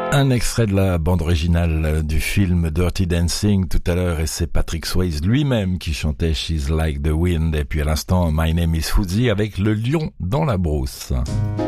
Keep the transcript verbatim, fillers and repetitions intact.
Un extrait de la bande originale du film Dirty Dancing tout à l'heure, et c'est Patrick Swayze lui-même qui chantait She's Like the Wind, et puis à l'instant My Name is Fuzzy avec le lion dans la brousse.